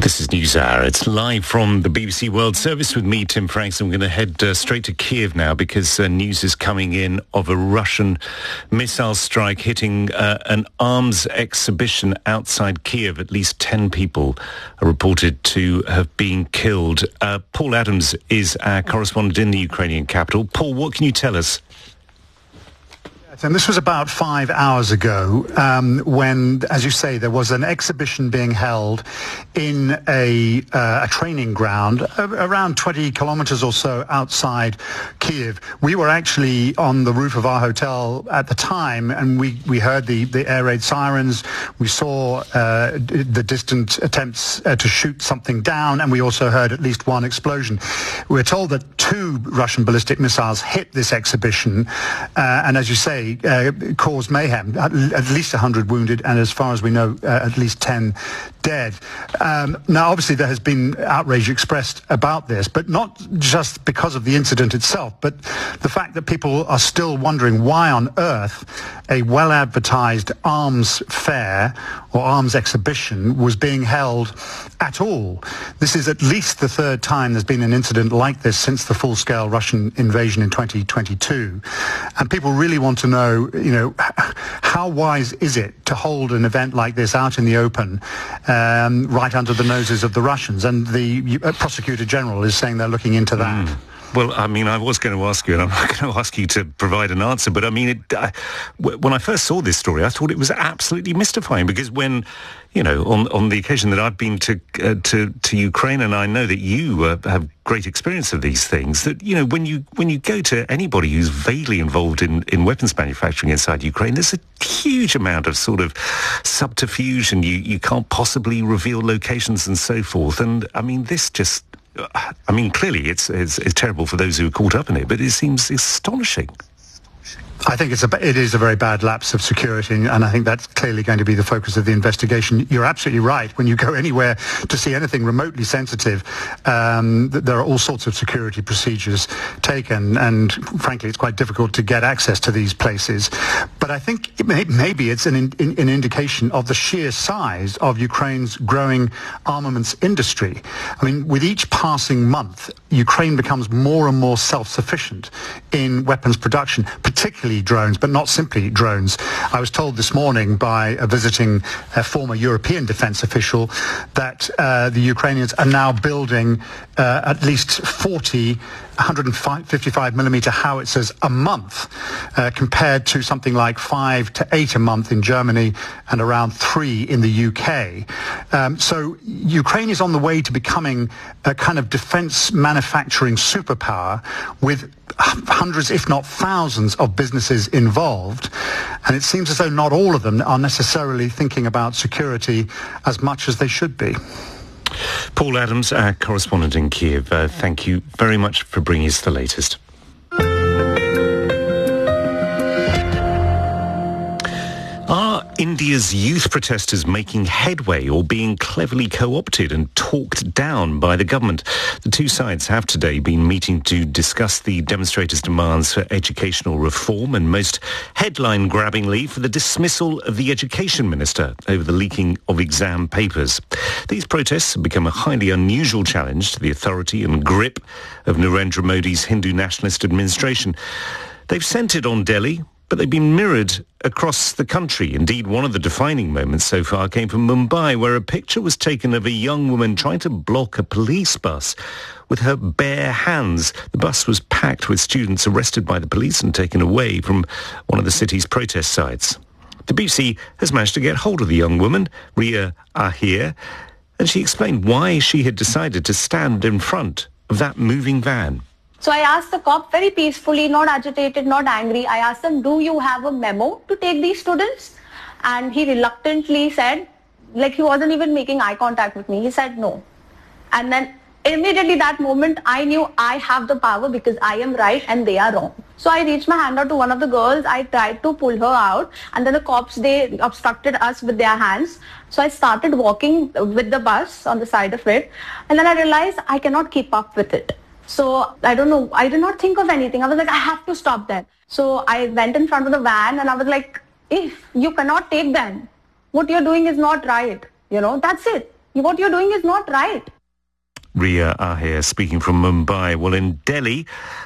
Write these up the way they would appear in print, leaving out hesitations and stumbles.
This is NewsHour. It's live from the BBC World Service with me, Tim Franks. I'm going to head straight to Kiev now because news is coming in of a Russian missile strike hitting an arms exhibition outside Kiev. At least 10 people are reported to have been killed. Paul Adams is our correspondent in the Ukrainian capital. Paul, what can you tell us? And this was about 5 hours ago when, as you say, there was an exhibition being held in a training ground around 20 kilometers or so outside Kiev. We were actually on the roof of our hotel at the time, and we heard the air raid sirens. We saw the distant attempts to shoot something down, and we also heard at least one explosion. We're told that 2 Russian ballistic missiles hit this exhibition, and as you say, caused mayhem. At least 100 wounded, and as far as we know, at least 10 dead. Now, obviously, there has been outrage expressed about this, but not just because of the incident itself, but the fact that people are still wondering why on earth a well-advertised arms fair or arms exhibition was being held at all. This is at least the 3rd time there's been an incident like this since the full-scale Russian invasion in 2022. And people really want to know, how wise is it to hold an event like this out in the open, right under the noses of the Russians? And the Prosecutor General is saying they're looking into that. Well, I mean, I was going to ask you, and I'm not going to ask you to provide an answer, but I mean, when I first saw this story, I thought it was absolutely mystifying because when, on the occasion that I've been to Ukraine, and I know that you have great experience of these things, that, when you go to anybody who's vaguely involved in weapons manufacturing inside Ukraine, there's a huge amount of sort of subterfuge, and you can't possibly reveal locations and so forth. And I mean, this just... clearly it's terrible for those who are caught up in it, but it seems astonishing. I think it is a very bad lapse of security, and I think that's clearly going to be the focus of the investigation. You're absolutely right. When you go anywhere to see anything remotely sensitive, there are all sorts of security procedures taken, and frankly, it's quite difficult to get access to these places. But I think maybe it's an indication of the sheer size of Ukraine's growing armaments industry. I mean, with each passing month, Ukraine becomes more and more self-sufficient in weapons production, particularly drones, but not simply drones. I was told this morning by a visiting former European defense official that the Ukrainians are now building at least 40 155 millimeter howitzers a month, compared to something like 5 to 8 a month in Germany and around 3 in the UK. So Ukraine is on the way to becoming a kind of defense manufacturing superpower with hundreds, if not thousands, of businesses involved. And it seems as though not all of them are necessarily thinking about security as much as they should be. Paul Adams, our correspondent in Kiev, thank you very much for bringing us the latest. Are India's youth protesters making headway or being cleverly co-opted and talked down by the government? The two sides have today been meeting to discuss the demonstrators' demands for educational reform and most headline-grabbingly for the dismissal of the education minister over the leaking of exam papers. These protests have become a highly unusual challenge to the authority and grip of Narendra Modi's Hindu nationalist administration. They've centred on Delhi, but they've been mirrored across the country. Indeed, one of the defining moments so far came from Mumbai, where a picture was taken of a young woman trying to block a police bus with her bare hands. The bus was packed with students arrested by the police and taken away from one of the city's protest sites. The BBC has managed to get hold of the young woman, Ria Ahir, and she explained why she had decided to stand in front of that moving van. So I asked the cop very peacefully, not agitated, not angry. I asked him, do you have a memo to take these students? And he reluctantly said, like he wasn't even making eye contact with me. He said no. And then immediately that moment, I knew I have the power because I am right and they are wrong. So I reached my hand out to one of the girls. I tried to pull her out, and then the cops, they obstructed us with their hands. So I started walking with the bus on the side of it. And then I realized I cannot keep up with it. So I don't know, I did not think of anything. I was like, I have to stop them. So I went in front of the van and I was like, if you cannot take them, what you're doing is not right. That's it. What you're doing is not right. Ria Ahir speaking from Mumbai. Well, in Delhi,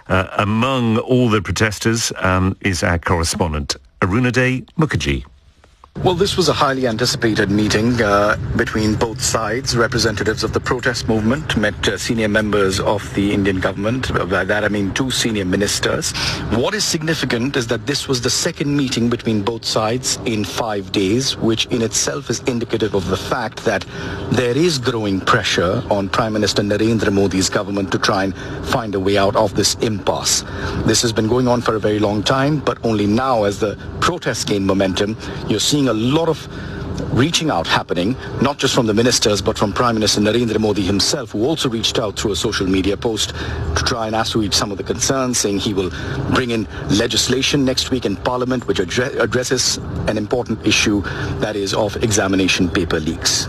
among all the protesters is our correspondent, Arunadhay Mukherjee. Well, this was a highly anticipated meeting between both sides. Representatives of the protest movement met senior members of the Indian government. By that I mean 2 senior ministers. What is significant is that this was the second meeting between both sides in 5 days, which in itself is indicative of the fact that there is growing pressure on Prime Minister Narendra Modi's government to try and find a way out of this impasse. This has been going on for a very long time, but only now, as the protests gain momentum, you're seeing a lot of reaching out happening, not just from the ministers, but from Prime Minister Narendra Modi himself, who also reached out through a social media post to try and assuage some of the concerns, saying he will bring in legislation next week in Parliament which addresses an important issue, that is of examination paper leaks.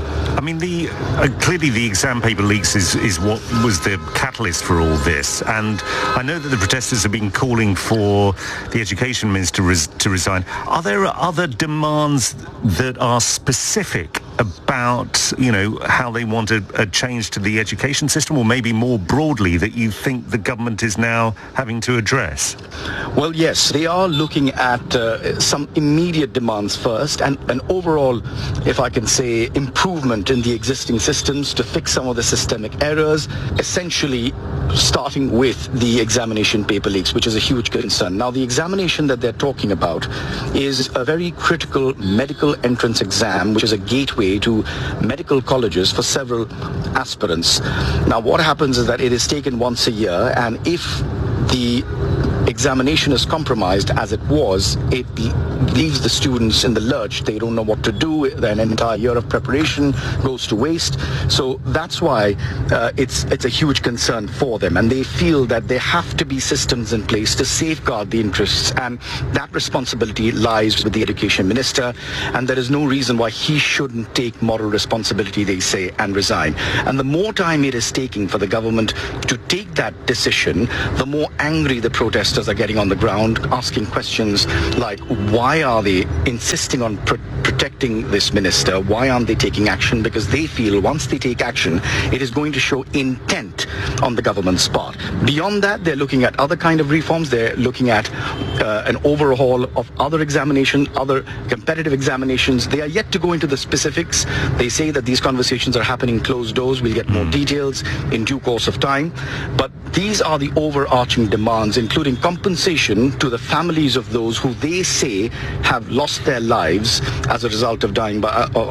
I mean, clearly the exam paper leaks is what was the catalyst for all this. And I know that the protesters have been calling for the Education Minister to resign. Are there other demands that are specific about, how they want a change to the education system, or maybe more broadly that you think the government is now having to address? Well, yes, they are looking at some immediate demands first, and an overall, if I can say, improvement in the existing systems to fix some of the systemic errors, essentially starting with the examination paper leaks, which is a huge concern. Now, the examination that they're talking about is a very critical medical entrance exam, which is a gateway to medical colleges for several aspirants. Now, what happens is that it is taken once a year, and if the examination is compromised, as it was, it leaves the students in the lurch. They don't know what to do. An entire year of preparation goes to waste. So that's why it's a huge concern for them, and they feel that there have to be systems in place to safeguard the interests, and that responsibility lies with the Education Minister, and there is no reason why he shouldn't take moral responsibility, they say, and resign. And the more time it is taking for the government to take that decision, the more angry the protesters are getting on the ground, asking questions like, why are they insisting on protecting this minister? Why aren't they taking action? Because they feel once they take action, it is going to show intent on the government's part. Beyond that, they're looking at other kind of reforms. They're looking at an overhaul of other examinations, other competitive examinations. They are yet to go into the specifics. They say that these conversations are happening closed doors. We'll get more details in due course of time. But these are the overarching demands, including compensation to the families of those who they say have lost their lives as a result of dying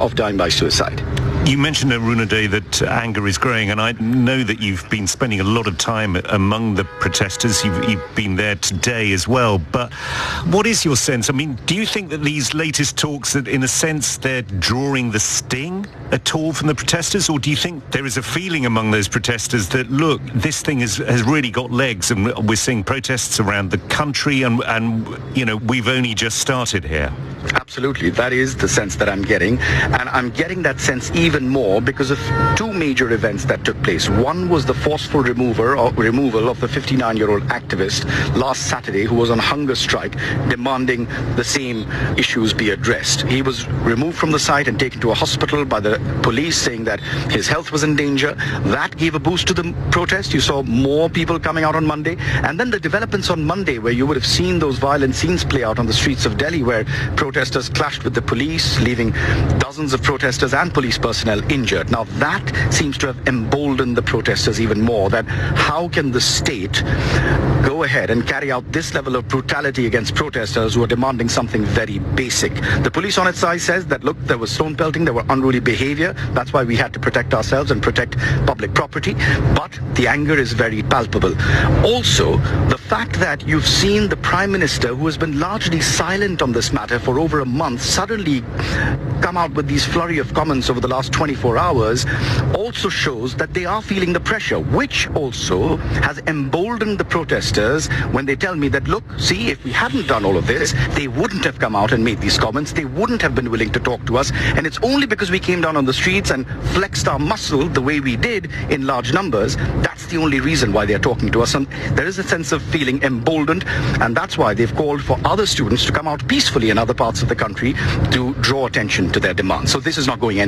by suicide. You mentioned, Arunadhay, that anger is growing, and I know that you've been spending a lot of time among the protesters. You've been there today as well. But what is your sense? I mean, do you think that these latest talks, that in a sense they're drawing the sting at all from the protesters? Or do you think there is a feeling among those protesters that, look, this thing has really got legs, and we're seeing protests around the country, and we've only just started here? Absolutely. That is the sense that I'm getting. And I'm getting that sense even more because of 2 major events that took place. One was the forceful removal of the 59-year-old activist last Saturday, who was on hunger strike, demanding the same issues be addressed. He was removed from the site and taken to a hospital by the police, saying that his health was in danger. That gave a boost to the protest. You saw more people coming out on Monday. And then the developments on Monday, where you would have seen those violent scenes play out on the streets of Delhi, where protesters clashed with the police, leaving dozens of protesters and police personnel injured. Now, that seems to have emboldened the protesters even more, that how can the state go ahead and carry out this level of brutality against protesters who are demanding something very basic. The police on its side says that, look, there was stone pelting, there were unruly behavior, that's why we had to protect ourselves and protect public property, but the anger is very palpable. Also, the fact that you've seen the Prime Minister, who has been largely silent on this matter for over a month, suddenly come out with these flurry of comments over the last 24 hours also shows that they are feeling the pressure, which also has emboldened the protesters when they tell me that, look, see, if we hadn't done all of this, they wouldn't have come out and made these comments. They wouldn't have been willing to talk to us. And it's only because we came down on the streets and flexed our muscle the way we did in large numbers, that's the only reason why they're talking to us. And there is a sense of feeling emboldened, and that's why they've called for other students to come out peacefully in other parts of the country to draw attention to their demands. So this is not going anywhere.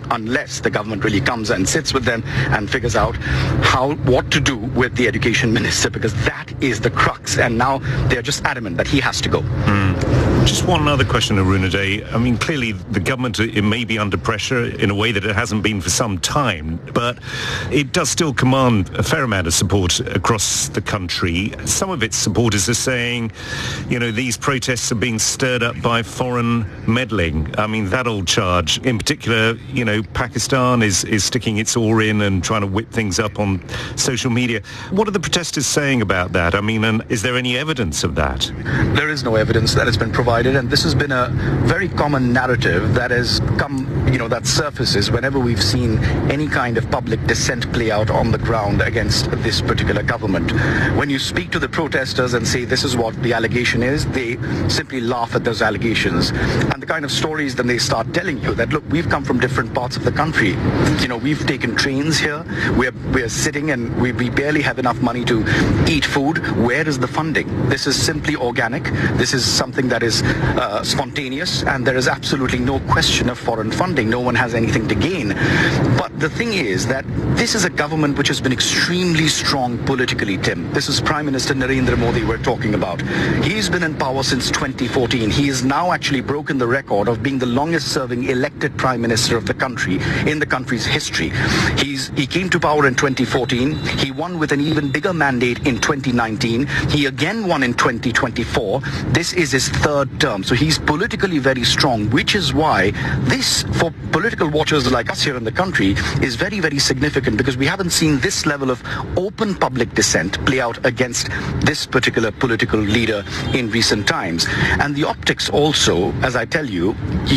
unless the government really comes and sits with them and figures out what to do with the education minister, because that is the crux. And now they're just adamant that he has to go. Just one other question, Arunadhay. I mean, clearly the government, it may be under pressure in a way that it hasn't been for some time, but it does still command a fair amount of support across the country. Some of its supporters are saying, these protests are being stirred up by foreign meddling. I mean, that old charge. In particular, Pakistan is sticking its oar in and trying to whip things up on social media. What are the protesters saying about that? I mean, and is there any evidence of that? There is no evidence that has been provided, and this has been a very common narrative that has come, that surfaces whenever we've seen any kind of public dissent play out on the ground against this particular government. When you speak to the protesters and say this is what the allegation is, they simply laugh at those allegations. And the kind of stories then they start telling you that, look, we've come from different parts of the country. We've taken trains here. We're sitting and we barely have enough money to eat food. Where is the funding? This is simply organic. This is something that is spontaneous, and there is absolutely no question of foreign funding. No one has anything to gain. But the thing is that this is a government which has been extremely strong politically, Tim. This is Prime Minister Narendra Modi we're talking about. He's been in power since 2014. He has now actually broken the record of being the longest serving elected Prime Minister of the country in the country's history. He came to power in 2014. He won with an even bigger mandate in 2019. He again won in 2024. This is his third term. So he's politically very strong, which is why this, for political watchers like us here in the country, is very, very significant, because we haven't seen this level of open public dissent play out against this particular political leader in recent times. And the optics also, as I tell you,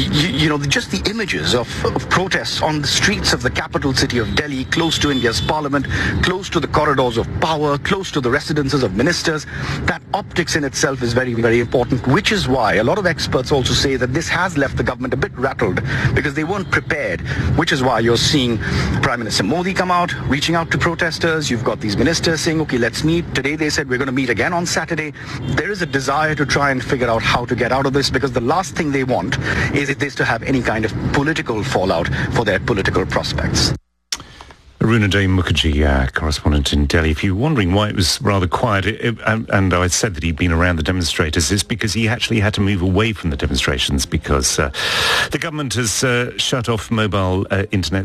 just the images of protests on the streets of the capital city of Delhi, close to India's parliament, close to the corridors of power, close to the residences of ministers, that optics in itself is very, very important, which is why a lot of experts also say that this has left the government a bit rattled, because they weren't prepared, which is why you're seeing Prime Minister Modi come out, reaching out to protesters. You've got these ministers saying, okay, let's meet. Today they said we're going to meet again on Saturday. There is a desire to try and figure out how to get out of this, because the last thing they want is this to have any kind of political fallout for their political prospects. Arunadhay Mukherjee, correspondent in Delhi. If you're wondering why it was rather quiet, and I said that he'd been around the demonstrators, it's because he actually had to move away from the demonstrations, because the government has shut off mobile internet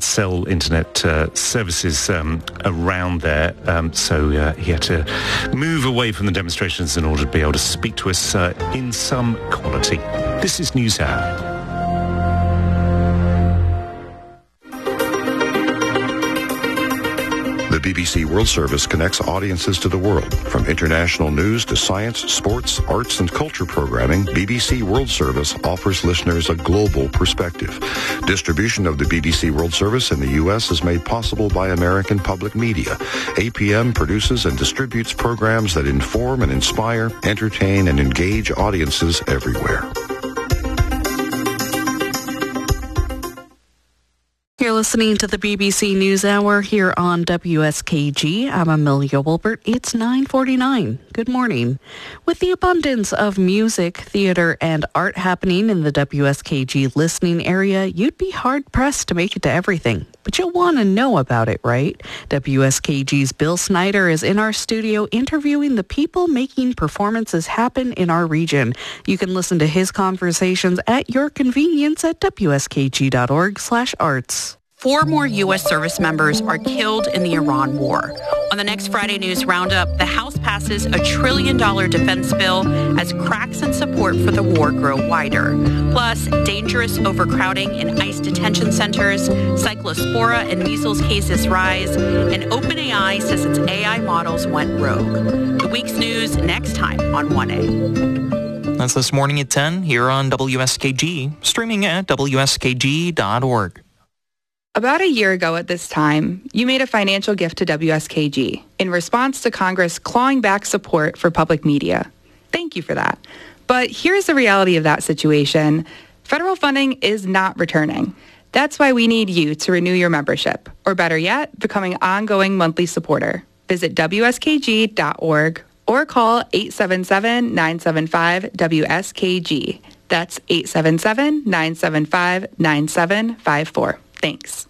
services around there. So he had to move away from the demonstrations in order to be able to speak to us in some quality. This is NewsHour. The BBC World Service connects audiences to the world. From international news to science, sports, arts, and culture programming, BBC World Service offers listeners a global perspective. Distribution of the BBC World Service in the U.S. is made possible by American Public Media. APM produces and distributes programs that inform and inspire, entertain, and engage audiences everywhere. You're listening to the BBC NewsHour here on WSKG. I'm Amelia Wilbert. It's 9:49. Good morning. With the abundance of music, theater, and art happening in the WSKG listening area, you'd be hard-pressed to make it to everything. But you'll want to know about it, right? WSKG's Bill Snyder is in our studio interviewing the people making performances happen in our region. You can listen to his conversations at your convenience at wskg.org/arts. 4 more U.S. service members are killed in the Iran war. On the next Friday News Roundup, the House passes a $1 trillion defense bill as cracks in support for the war grow wider. Plus, dangerous overcrowding in ICE detention centers, cyclospora and measles cases rise, and OpenAI says its AI models went rogue. The week's news next time on 1A. That's this morning at 10 here on WSKG, streaming at wskg.org. About a year ago at this time, you made a financial gift to WSKG in response to Congress clawing back support for public media. Thank you for that. But here's the reality of that situation. Federal funding is not returning. That's why we need you to renew your membership, or better yet, becoming an ongoing monthly supporter. Visit wskg.org or call 877-975-WSKG. That's 877-975-9754. Thanks.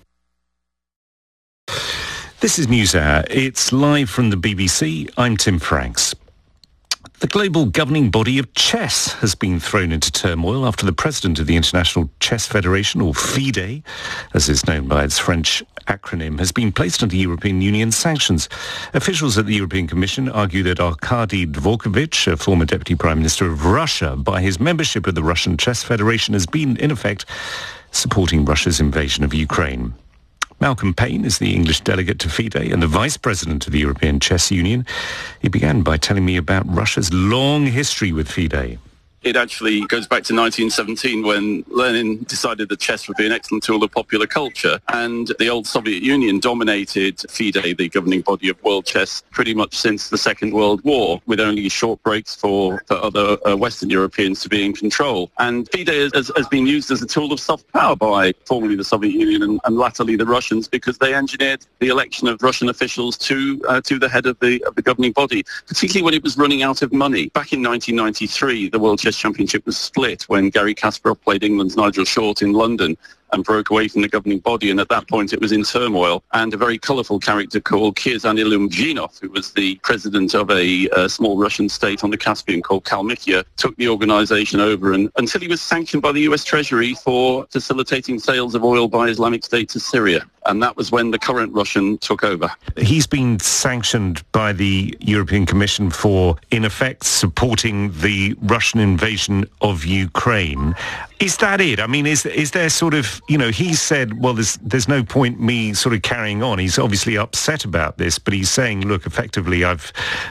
This is NewsHour. It's live from the BBC. I'm Tim Franks. The global governing body of chess has been thrown into turmoil after the president of the International Chess Federation, or FIDE, as is known by its French acronym, has been placed under European Union sanctions. Officials at the European Commission argue that Arkady Dvorkovich, a former deputy prime minister of Russia, by his membership of the Russian Chess Federation, has been, in effect, supporting Russia's invasion of Ukraine. Malcolm Payne is the English delegate to FIDE and the vice president of the European Chess Union. He began by telling me about Russia's long history with FIDE. It actually goes back to 1917 when Lenin decided that chess would be an excellent tool of popular culture, and the old Soviet Union dominated FIDE, the governing body of world chess, pretty much since the Second World War, with only short breaks for other Western Europeans to be in control. And FIDE has been used as a tool of soft power by formerly the Soviet Union and latterly the Russians, because they engineered the election of Russian officials to the head of the governing body, particularly when it was running out of money. Back in 1993, the World Chess Championship was split when Garry Kasparov played England's Nigel Short in London and broke away from the governing body, and at that point it was in turmoil. And a very colourful character called Kirzan Ilyumzhinov, who was the president of a small Russian state on the Caspian called Kalmykia, took the organisation over until he was sanctioned by the US Treasury for facilitating sales of oil by Islamic State to Syria. And that was when the current Russian took over. He's been sanctioned by the European Commission for, in effect, supporting the Russian invasion of Ukraine. Is that it? I mean, is there sort of, he said, well, there's no point me sort of carrying on. He's obviously upset about this, but he's saying, look, effectively, I've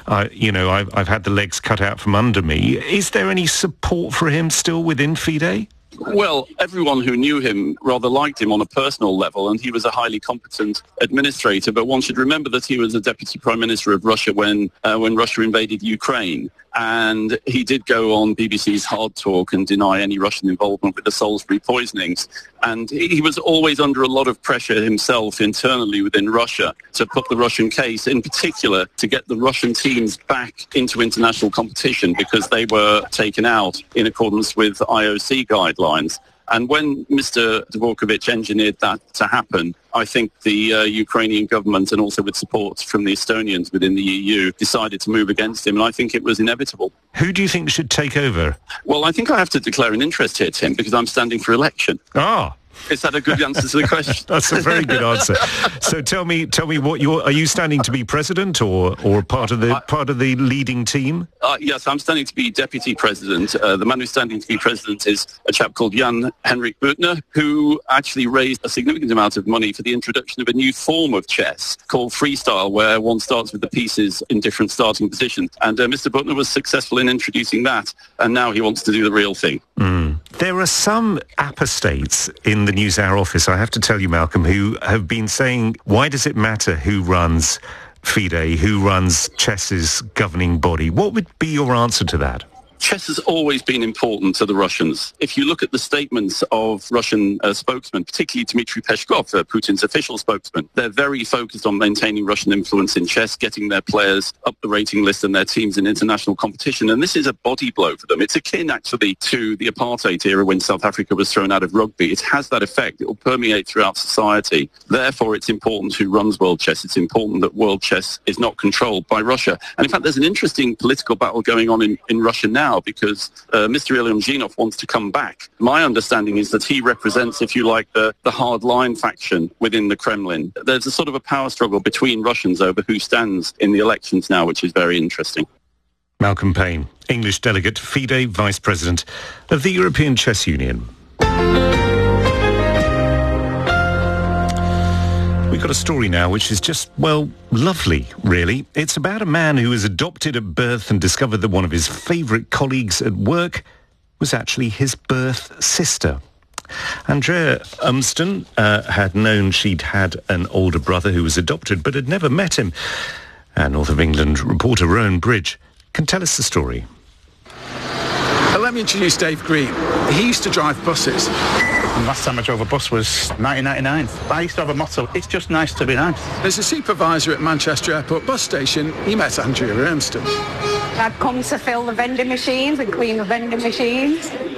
had the legs cut out from under me. Is there any support for him still within FIDE? Well, everyone who knew him rather liked him on a personal level, and he was a highly competent administrator. But one should remember that he was a deputy prime minister of Russia when Russia invaded Ukraine. And he did go on BBC's Hard Talk and deny any Russian involvement with the Salisbury poisonings. And he was always under a lot of pressure himself internally within Russia to put the Russian case, in particular, to get the Russian teams back into international competition because they were taken out in accordance with IOC guidelines. And when Mr. Dvorkovich engineered that to happen, I think the Ukrainian government, and also with support from the Estonians within the EU, decided to move against him, and I think it was inevitable. Who do you think should take over? Well, I think I have to declare an interest here, Tim, because I'm standing for election. Ah. Is that a good answer to the question? That's a very good answer. So tell me what are you standing to be president or part of the leading team? Yes, I'm standing to be deputy president. The man who's standing to be president is a chap called Jan Henrik Butner, who actually raised a significant amount of money for the introduction of a new form of chess called freestyle, where one starts with the pieces in different starting positions. And Mr. Butner was successful in introducing that, and now he wants to do the real thing. Mm. There are some apostates in the NewsHour office, I have to tell you, Malcolm, who have been saying, why does it matter who runs FIDE, who runs chess's governing body? What would be your answer to that? Chess has always been important to the Russians. If you look at the statements of Russian spokesmen, particularly Dmitry Peskov, Putin's official spokesman, they're very focused on maintaining Russian influence in chess, getting their players up the rating list and their teams in international competition. And this is a body blow for them. It's akin, actually, to the apartheid era when South Africa was thrown out of rugby. It has that effect. It will permeate throughout society. Therefore, it's important who runs world chess. It's important that world chess is not controlled by Russia. And in fact, there's an interesting political battle going on in Russia now, because Mr. Ilyumzhinov wants to come back. My understanding is that he represents, if you like, the hard-line faction within the Kremlin. There's a sort of a power struggle between Russians over who stands in the elections now, which is very interesting. Malcolm Payne, English delegate to FIDE, Vice President of the European Chess Union. We've got a story now which is just, well, lovely, really. It's about a man who was adopted at birth and discovered that one of his favourite colleagues at work was actually his birth sister. Andrea Umston had known she'd had an older brother who was adopted but had never met him. And North of England reporter Rowan Bridge can tell us the story. Let me introduce Dave Green. He used to drive buses. And last time I drove a bus was 1999. I used to have a motto, it's just nice to be nice. As a supervisor at Manchester Airport bus station, he met Andrea Umston. I'd come to fill the vending machines and clean the vending machines.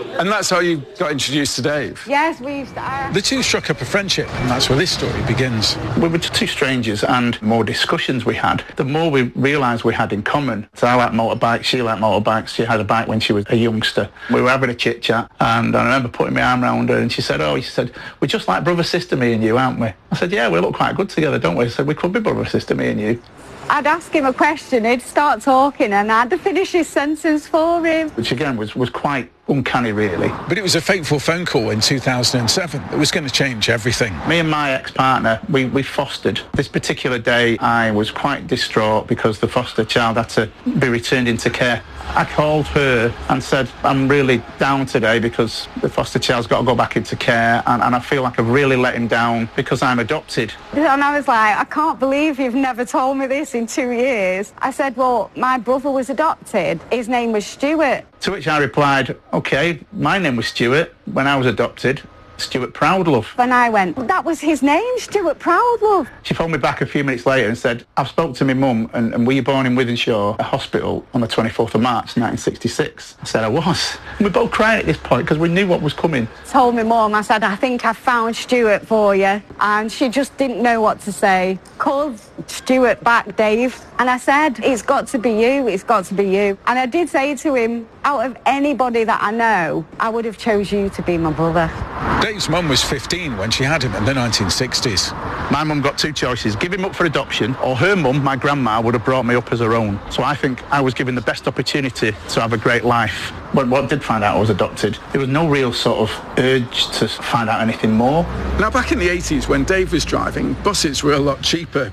And that's how you got introduced to Dave? Yes, we used to... The two struck up a friendship, and that's where this story begins. We were two strangers, and the more discussions we had, the more we realised we had in common. So I like motorbikes, she liked motorbikes. She had a bike when she was a youngster. We were having a chit-chat, and I remember putting my arm around her, and she said, we're just like brother-sister, me and you, aren't we? I said, yeah, we look quite good together, don't we? I said, we could be brother-sister, me and you. I'd ask him a question, he'd start talking, and I had to finish his sentence for him. Which, again, was quite uncanny, really. But it was a fateful phone call in 2007 that was going to change everything. Me and my ex-partner, we fostered. This particular day, I was quite distraught because the foster child had to be returned into care. I called her and said, I'm really down today because the foster child's got to go back into care, and I feel like I've really let him down because I'm adopted. And I was like, I can't believe you've never told me this in 2 years. I said, well, my brother was adopted. His name was Stuart. To which I replied, OK, my name was Stuart when I was adopted. Stuart Proudlove. When I went, that was his name, Stuart Proudlove. She phoned me back a few minutes later and said, I've spoke to my mum and were you born in Wythenshawe, a hospital, on the 24th of March 1966? I said I was. And we both cried at this point because we knew what was coming. Told my mum, I said, I think I found Stuart for you. And she just didn't know what to say. Called Stuart back, Dave, and I said, it's got to be you, it's got to be you. And I did say to him, out of anybody that I know, I would have chose you to be my brother. Dave's mum was 15 when she had him in the 1960s. My mum got two choices, give him up for adoption, or her mum, my grandma, would have brought me up as her own. So I think I was given the best opportunity to have a great life. But what I did find out I was adopted, there was no real sort of urge to find out anything more. Now, back in the 80s, when Dave was driving, buses were a lot cheaper.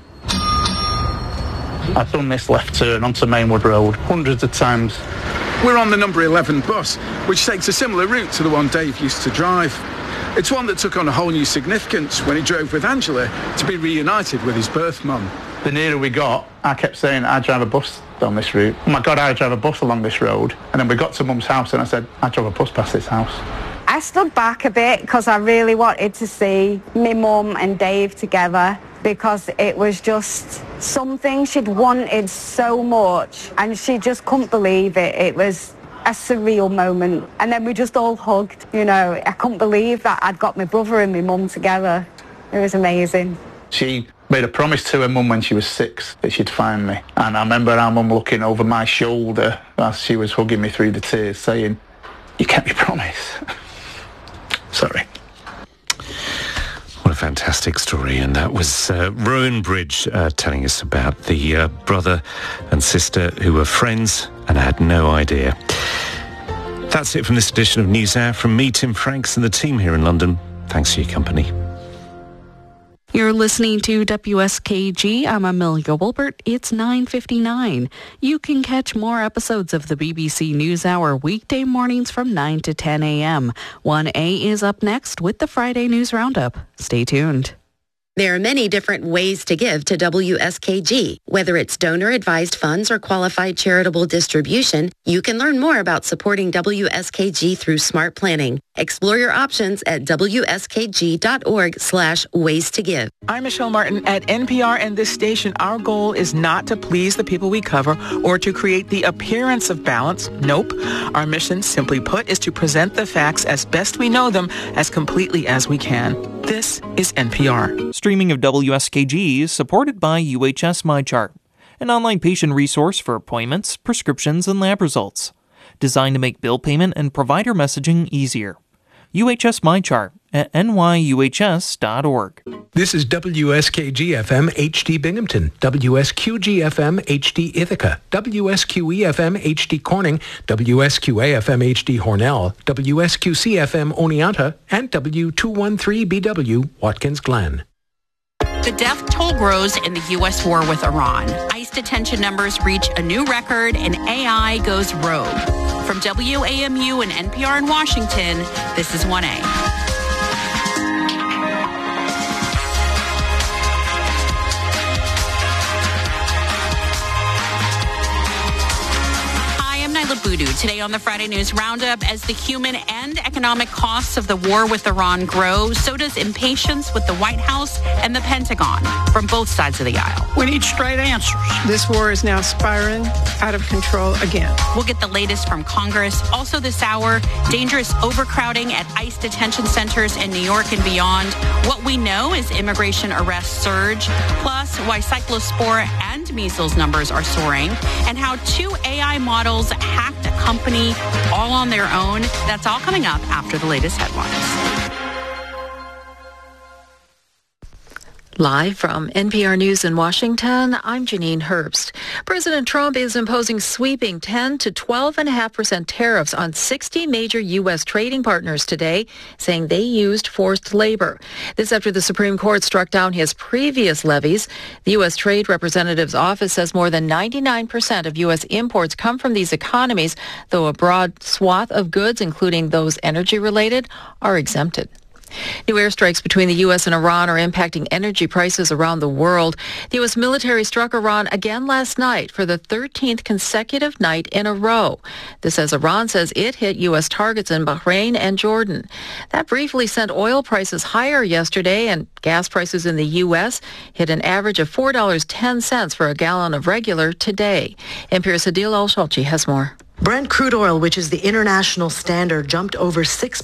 I've done this left turn onto Mainwood Road hundreds of times. We're on the number 11 bus, which takes a similar route to the one Dave used to drive. It's one that took on a whole new significance when he drove with Angela to be reunited with his birth mum. The nearer we got, I kept saying, I drive a bus down this route. Oh my God, I drive a bus along this road. And then we got to Mum's house and I said, I drove a bus past this house. I stood back a bit because I really wanted to see my mum and Dave together, because it was just something she'd wanted so much and she just couldn't believe it. It was a surreal moment. And then we just all hugged, you know. I couldn't believe that I'd got my brother and my mum together. It was amazing. She made a promise to her mum when she was 6 that she'd find me. And I remember our mum looking over my shoulder as she was hugging me through the tears, saying, you kept your promise. Sorry. What a fantastic story. And that was Rowan Bridge telling us about the brother and sister who were friends and had no idea. That's it from this edition of NewsHour. From me, Tim Franks, and the team here in London, thanks for your company. You're listening to WSKG. I'm Amelia Wilbert. It's 9:59. You can catch more episodes of the BBC NewsHour weekday mornings from 9 to 10 a.m. 1A is up next with the Friday News Roundup. Stay tuned. There are many different ways to give to WSKG. Whether it's donor-advised funds or qualified charitable distribution, you can learn more about supporting WSKG through smart planning. Explore your options at wskg.org/ways to give. I'm Michelle Martin at NPR and this station. Our goal is not to please the people we cover or to create the appearance of balance. Nope. Our mission, simply put, is to present the facts as best we know them as completely as we can. This is NPR. Streaming of WSKG is supported by UHS MyChart, an online patient resource for appointments, prescriptions, and lab results, designed to make bill payment and provider messaging easier. UHS MyChart at nyuhs.org. This is WSKG-FM HD Binghamton, WSQG-FM HD Ithaca, WSQE-FM HD Corning, WSQA-FM HD Hornell, WSQC-FM Oneonta, and W213BW Watkins Glen. The death toll grows in the U.S. war with Iran. ICE detention numbers reach a new record and AI goes rogue. From WAMU and NPR in Washington, this is 1A. Mahmoudou today on the Friday News Roundup. As the human and economic costs of the war with Iran grow, so does impatience with the White House and the Pentagon from both sides of the aisle. We need straight answers. This war is now spiraling out of control again. We'll get the latest from Congress. Also this hour, dangerous overcrowding at ICE detention centers in New York and beyond. What we know is immigration arrests surge, plus why cyclospora and measles numbers are soaring, and how 2 AI models hacked a company all on their own. That's all coming up after the latest headlines. Live from NPR News in Washington, I'm Janine Herbst. President Trump is imposing sweeping 10 to 12.5% tariffs on 60 major U.S. trading partners today, saying they used forced labor. This after the Supreme Court struck down his previous levies. The U.S. Trade Representative's office says more than 99% of U.S. imports come from these economies, though a broad swath of goods, including those energy-related, are exempted. New airstrikes between the U.S. and Iran are impacting energy prices around the world. The U.S. military struck Iran again last night for the 13th consecutive night in a row. This as Iran says it hit U.S. targets in Bahrain and Jordan. That briefly sent oil prices higher yesterday, and gas prices in the U.S. hit an average of $4.10 for a gallon of regular today. NPR's Adil Al-Shalchi has more. Brent crude oil, which is the international standard, jumped over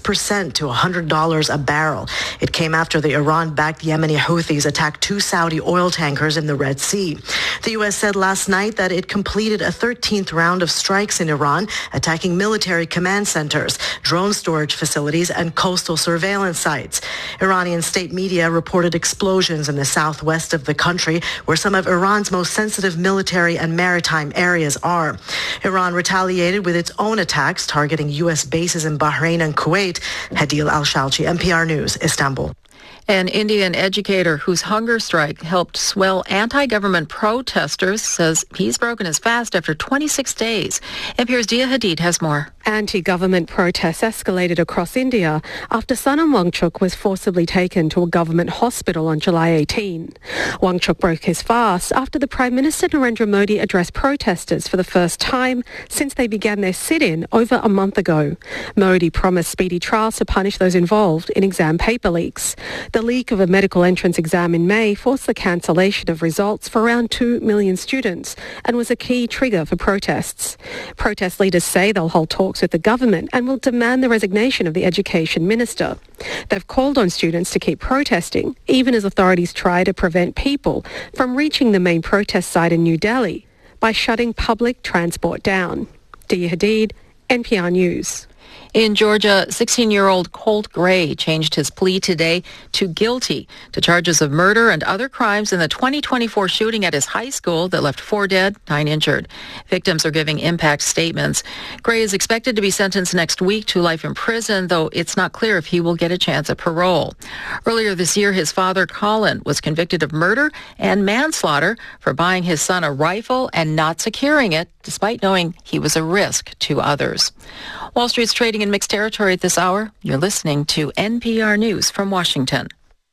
6% to $100 a barrel. It came after the Iran-backed Yemeni Houthis attacked 2 Saudi oil tankers in the Red Sea. The U.S. said last night that it completed a 13th round of strikes in Iran, attacking military command centers, drone storage facilities, and coastal surveillance sites. Iranian state media reported explosions in the southwest of the country, where some of Iran's most sensitive military and maritime areas are. Iran retaliated with its own attacks targeting U.S. bases in Bahrain and Kuwait. Hadil Al-Shalchi, NPR News, Istanbul. An Indian educator whose hunger strike helped swell anti-government protesters says he's broken his fast after 26 days. NPR's Dia Hadid has more. Anti-government protests escalated across India after Sanam Wangchuk was forcibly taken to a government hospital on July 18. Wangchuk broke his fast after the Prime Minister Narendra Modi addressed protesters for the first time since they began their sit-in over a month ago. Modi promised speedy trials to punish those involved in exam paper leaks. The leak of a medical entrance exam in May forced the cancellation of results for around 2 million students and was a key trigger for protests. Protest leaders say they'll hold talks with the government and will demand the resignation of the education minister. They've called on students to keep protesting, even as authorities try to prevent people from reaching the main protest site in New Delhi by shutting public transport down. Dia Hadid, NPR News. In Georgia, 16-year-old Colt Gray changed his plea today to guilty to charges of murder and other crimes in the 2024 shooting at his high school that left 4 dead, 9 injured. Victims are giving impact statements. Gray is expected to be sentenced next week to life in prison, though it's not clear if he will get a chance at parole. Earlier this year, his father, Colin, was convicted of murder and manslaughter for buying his son a rifle and not securing it, despite knowing he was a risk to others. Wall Street's trading in mixed territory at this hour. You're listening to NPR News from Washington.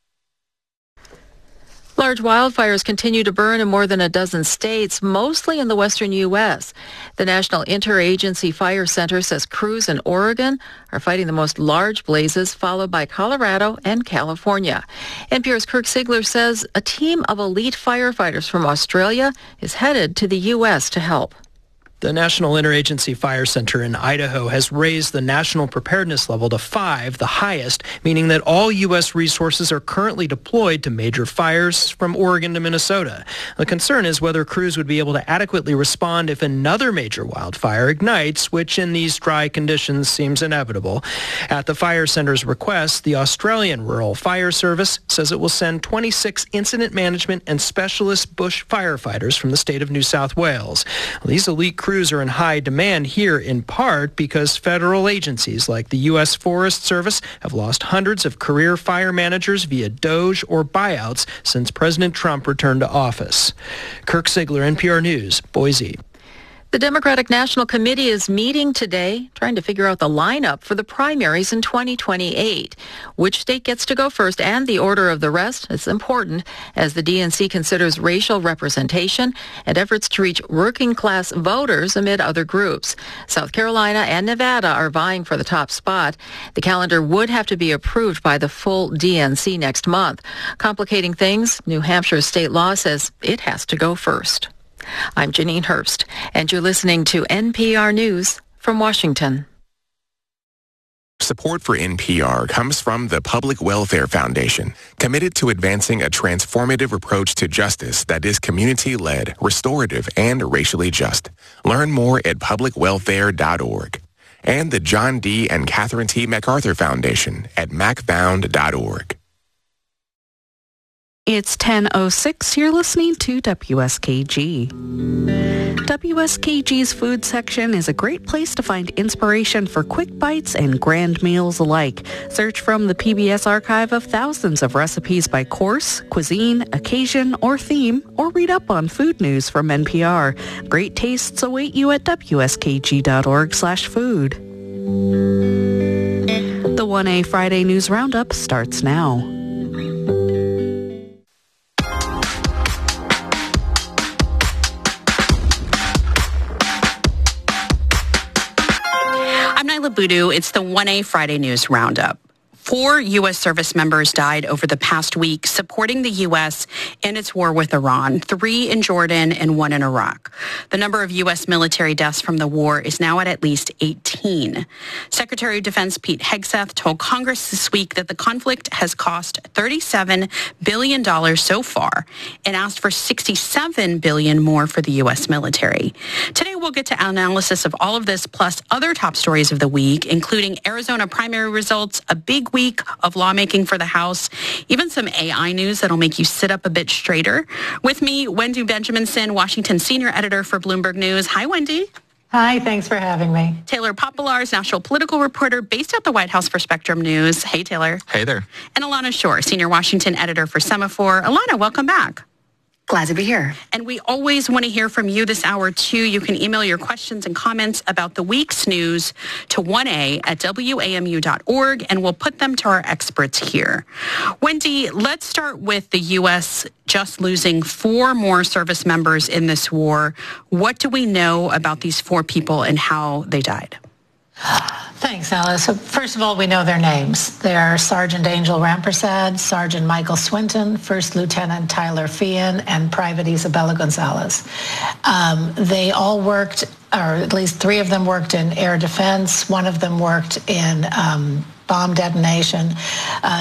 Large wildfires continue to burn in more than a dozen states, mostly in the western U.S. The National Interagency Fire Center says crews in Oregon are fighting the most large blazes, followed by Colorado and California. NPR's Kirk Sigler says a team of elite firefighters from Australia is headed to the U.S. to help. The National Interagency Fire Center in Idaho has raised the national preparedness level to 5, the highest, meaning that all U.S. resources are currently deployed to major fires from Oregon to Minnesota. The concern is whether crews would be able to adequately respond if another major wildfire ignites, which in these dry conditions seems inevitable. At the fire center's request, the Australian Rural Fire Service says it will send 26 incident management and specialist bush firefighters from the state of New South Wales. These elite crews are in high demand here in part because federal agencies like the U.S. Forest Service have lost hundreds of career fire managers via DOGE or buyouts since President Trump returned to office. Kirk Sigler, NPR News, Boise. The Democratic National Committee is meeting today, trying to figure out the lineup for the primaries in 2028. Which state gets to go first and the order of the rest is important as the DNC considers racial representation and efforts to reach working-class voters amid other groups. South Carolina and Nevada are vying for the top spot. The calendar would have to be approved by the full DNC next month. Complicating things, New Hampshire's state law says it has to go first. I'm Janine Herbst, and you're listening to NPR News from Washington. Support for NPR comes from the Public Welfare Foundation, committed to advancing a transformative approach to justice that is community-led, restorative, and racially just. Learn more at publicwelfare.org. And the John D. and Catherine T. MacArthur Foundation at macfound.org. It's 10:06. You're listening to WSKG. WSKG's food section is a great place to find inspiration for quick bites and grand meals alike. Search from the PBS archive of thousands of recipes by course, cuisine, occasion, or theme, or read up on food news from NPR. Great tastes await you at wskg.org/food. The 1A Friday News Roundup starts now. Budu, it's the 1A Friday News Roundup. 4 U.S. service members died over the past week supporting the U.S. in its war with Iran, 3 in Jordan and 1 in Iraq. The number of U.S. military deaths from the war is now at least 18. Secretary of Defense Pete Hegseth told Congress this week that the conflict has cost $37 billion so far and asked for $67 billion more for the U.S. military. Today we'll get to analysis of all of this plus other top stories of the week, including Arizona primary results, a big week of lawmaking for the House, even some AI news that'll make you sit up a bit straighter. With me, Wendy Benjaminson, Washington senior editor for Bloomberg News. Hi, Wendy. Hi, thanks for having me. Taylor Popolars, national political reporter based at the White House for Spectrum News. Hey, Taylor. Hey there. And Alana Shore, senior Washington editor for Semaphore. Alana, welcome back. Glad to be here. And we always want to hear from you this hour, too. You can email your questions and comments about the week's news to 1a@wamu.org, and we'll put them to our experts here. Wendy, let's start with the U.S. just losing 4 more service members in this war. What do we know about these 4 people and how they died? Thanks, Alice. So first of all, we know their names. They are Sergeant Angel Rampersad, Sergeant Michael Swinton, First Lieutenant Tyler Feehan, and Private Isabella Gonzalez. They all worked, or at least 3 of them worked in air defense. 1 of them worked in bomb detonation.